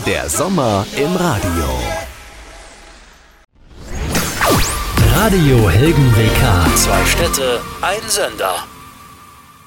Der Sommer im Radio. Radio Helgen WK. 2 Städte, ein Sender.